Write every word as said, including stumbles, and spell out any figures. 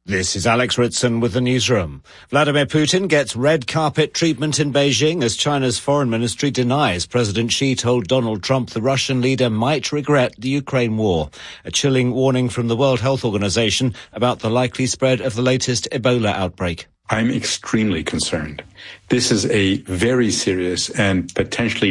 This is Alex Ritson with the newsroom. Vladimir Putin gets red carpet treatment in Beijing as China's foreign ministry denies President Xi told Donald Trump the Russian leader might regret the Ukraine war. A chilling warning from the World Health Organization about the likely spread of the latest Ebola outbreak. I'm extremely concerned. This is a very serious and potentially